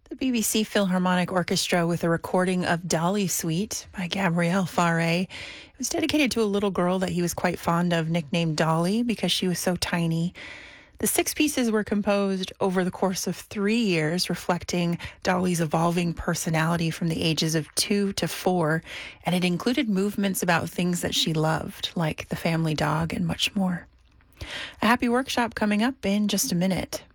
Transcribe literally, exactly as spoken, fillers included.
The B B C Philharmonic Orchestra with a recording of Dolly Suite by Gabrielle Fauré. It was dedicated to a little girl that he was quite fond of, nicknamed Dolly because she was so tiny. The six pieces were composed over the course of three years, reflecting Dolly's evolving personality from the ages of two to four, and it included movements about things that she loved, like the family dog and much more. A happy workshop coming up in just a minute.